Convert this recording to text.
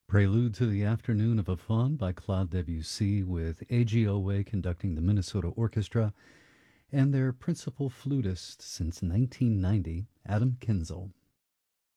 Prelude to the Afternoon of a Faun by Claude Debussy, with AGOA conducting the Minnesota Orchestra and their principal flutist since 1990, Adam Kinzel.